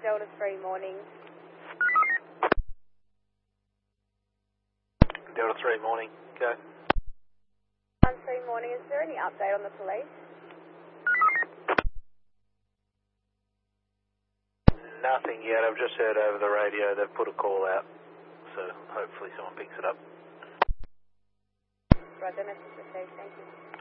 Delta 3 morning. Delta 3 morning, go. 3 morning, is there any update on the police? Nothing yet, I've just heard over the radio they've put a call out, so hopefully someone picks it up. Right, the message received, thank you.